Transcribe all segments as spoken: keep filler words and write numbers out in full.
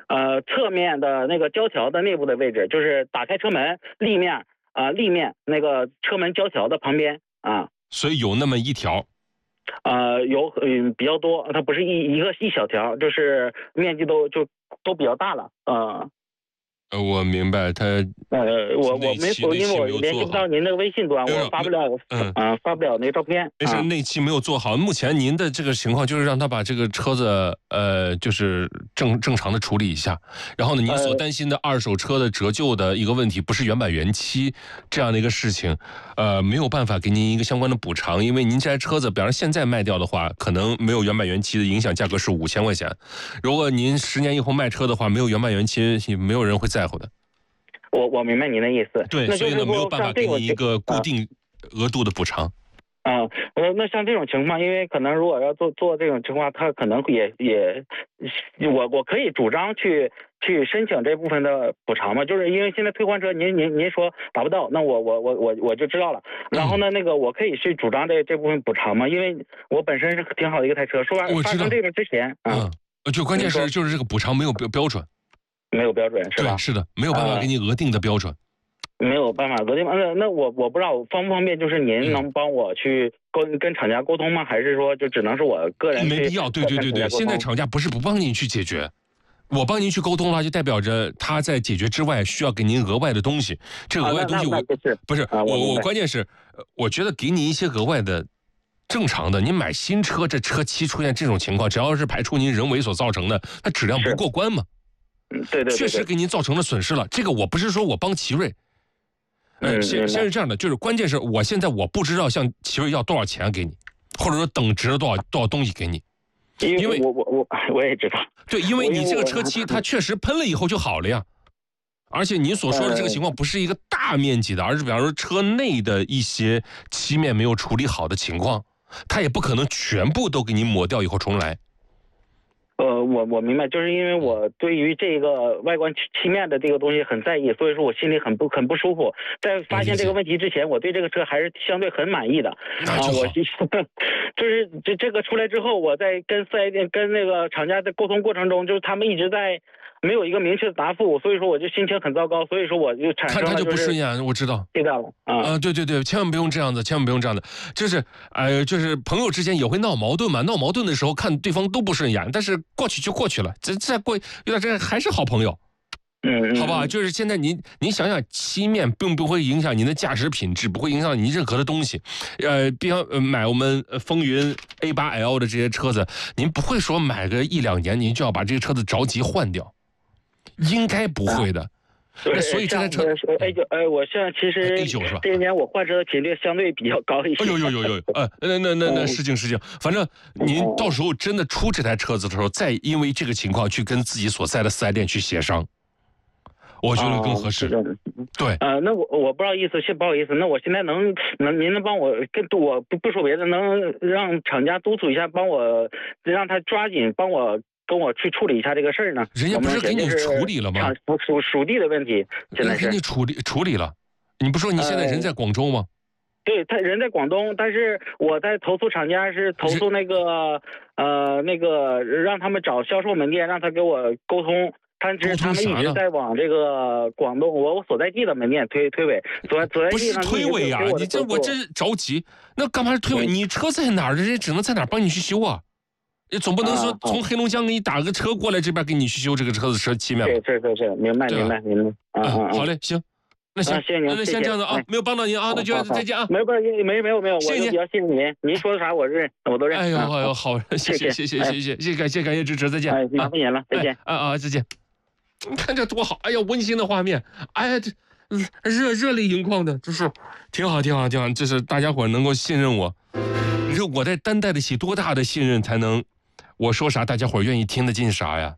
呃侧面的那个胶条的内部的位置，就是打开车门立面啊、呃、立面那个车门胶条的旁边啊。 所以有那么一条。 呃，有嗯比较多，它不是一一个一小条，就是面积都就都比较大了，呃。 呃，我明白他。 呃，我我没说，因为我联系不到您那个微信端，我发不了，嗯啊、呃，发不了那个照片。 没事，那期没有做好。目前您的这个情况就是让他把这个车子，呃，就是正正常的处理一下。然后呢，您所担心的二手车的折旧的一个问题，不是原版原漆这样的一个事情，呃，没有办法给您一个相关的补偿，因为您这台车子，比方说现在卖掉的话，可能没有原版原漆的影响，价格是五千块钱。如果您十年以后卖车的话，没有原版原漆，没有人会在乎的。 我我明白您的意思， 对， 那就是所以呢没有办法给你一个固定额度的补偿。 啊，呃，那像这种情况，因为可能如果要做做这种情况，他可能也也，我我可以主张去去申请这部分的补偿嘛，就是因为现在退换车，您您您说达不到，那我我我我我就知道了。然后呢，那个我可以去主张这这部分补偿嘛，因为我本身是挺好的一个台车，说完发生这个之前啊， 嗯，就关键是就是这个补偿没有标标准。 没有标准是吧？ 对，是的，没有办法给你额定的标准。 呃、没有办法额定，那那我我不知道方不方便，就是您能帮我去跟跟厂家沟通吗？还是说就只能是我个人？ 没必要，对对对对，现在厂家不是不帮您去解决，我帮您去沟通了，就代表着他在解决之外需要给您额外的东西。这额外东西我、啊、 不是不是、 啊、 我我关键是，我觉得给你一些额外的。正常的，您买新车，这车漆出现这种情况，只要是排除您人为所造成的，它质量不过关嘛。 嗯，对 对, 对, 对， 确实给您造成了损失了。这个我不是说我帮奇瑞，呃，先先是这样的，就是关键是我现在我不知道向奇瑞要多少钱给你，或者说等值了多少多少东西给你， 因为我我我我也知道， 对，因为你这个车漆它确实喷了以后就好了呀。而且您所说的这个情况不是一个大面积的，而是比方说车内的一些漆面没有处理好的情况，它也不可能全部都给你抹掉以后重来。 呃，我我明白，就是因为我对于这个外观漆面的这个东西很在意，所以说我心里很不很不舒服。在发现这个问题之前，我对这个车还是相对很满意的。 啊，我就是这这个出来之后，我在跟四 S 店跟那个厂家在沟通过程中，就是他们一直在没有一个明确的答复，所以说我就心情很糟糕，所以说我就产生了、就是、 他他就不顺眼，我知道。 知道了啊、 呃，对对对，千万不用这样子，千万不用这样的，就是呃，就是朋友之间也会闹矛盾嘛，闹矛盾的时候看对方都不顺眼，但是过去就过去了，这再过有点这还是好朋友。 嗯， 好吧，就是现在您您想想，漆面并不会影响您的驾驶品质，不会影响您任何的东西。呃，比方呃买我们风云 A 八 L 的这些车子，您不会说买个一两年您就要把这个车子着急换掉，应该不会的。 那所以这台车 A 九，哎，我现在其实 A 九是吧？ 这些年我换车的频率相对比较高一些。 哎呦呦呦呦，呃，那那那那失敬失敬，反正您到时候真的出这台车子的时候，再因为这个情况去跟自己所在的四 S 店去协商，我觉得更合适。 哦、 对， 呃，那我我不好意思，先不好意思，那我现在能能您能帮我跟我不不说别的，能让厂家督促一下，帮我让他抓紧帮我。跟我去处理一下这个事儿呢？ 人家不是给你处理了吗？ 属属地的问题，现在是给你处理处理了。你不说你现在人在广州吗？ 呃、对，他人在广东，但是我在投诉厂家是投诉那个呃那个让他们找销售门店，让他给我沟通。但是他们一直在往这个广东我我所在地的门店推推诿，所所在地不是推诿啊！你这我这着急，那干嘛是推诿？你车在哪儿？人家只能在哪儿帮你去修啊。也总不能说从黑龙江给你打个车过来这边给你去修这个车子车漆面吧？ 是是是，明白明白明白。 嗯，好嘞，行，那行， 谢谢您， 那先这样子啊，没有帮到您啊，那就再见啊。 没不没没没有没有，我就比较信任您，您说的啥我认，我都认。 哎呦哎呦，好，谢谢谢谢谢谢谢谢感谢感谢支持，再见。 哎，麻烦您了，再见。 啊啊，再见。你看这多好，哎呀，温馨的画面，哎呀，这热热泪盈眶的，就是挺好挺好挺好，就是大家伙能够信任我，你说我得担待得起多大的信任才能。我说啥，大家伙愿意听得进啥呀？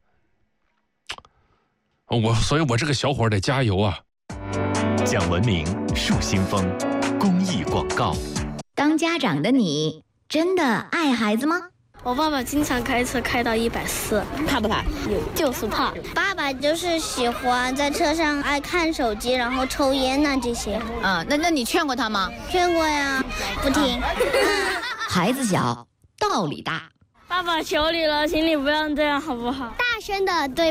我，所以我这个小伙得加油啊！ 讲文明树新风公益广告。 当家长的你真的爱孩子吗？ 我爸爸经常开车开到一百四， 怕不怕？ 就是怕。 爸爸就是喜欢在车上爱看手机，然后抽烟呐、啊、这些。 啊，那那你劝过他吗？ 劝过呀，不听。 孩子小，道理大。 爸爸求你了，请你不要这样好不好？ 大声的对